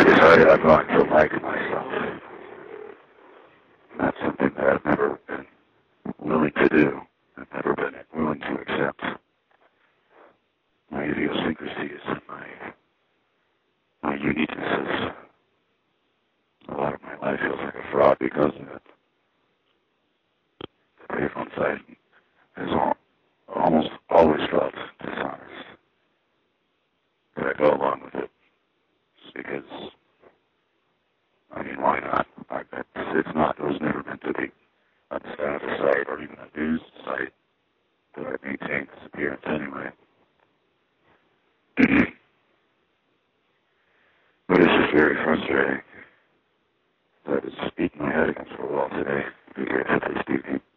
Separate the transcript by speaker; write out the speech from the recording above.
Speaker 1: decided I'm going to like myself. That's something that I've never been willing to do. I've never been willing to accept. My idiosyncrasies and my uniquenesses. A lot of my life feels like a fraud because of it. The payphone side has almost always felt dishonest. But I go along with it just because, I mean, why not? It was never meant to be a status site or even a news site, but I maintain this appearance anyway. But it's just very frustrating. So I just beat my head against the wall today, figuratively speaking.